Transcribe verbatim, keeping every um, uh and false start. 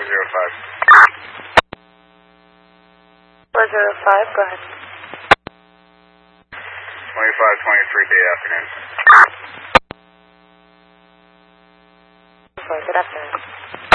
zero five. four zero five, go ahead. twenty-five twenty-three, day afternoon. Good afternoon.